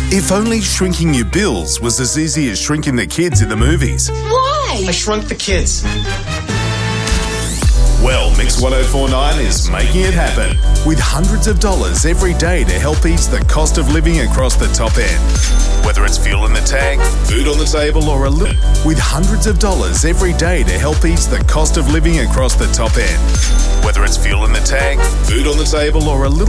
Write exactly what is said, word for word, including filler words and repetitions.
If only shrinking your bills was as easy as shrinking the kids in the movies. Why? I shrunk the kids. Well, Mix one oh four point nine is making it happen with hundreds of dollars every day to help ease the cost of living across the top end. Whether it's fuel in the tank, food on the table, or a little, with hundreds of dollars every day to help ease the cost of living across the top end. Whether it's fuel in the tank, food on the table, or a little